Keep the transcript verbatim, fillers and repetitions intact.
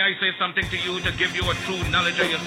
I say something to you to give you a true knowledge of yourself?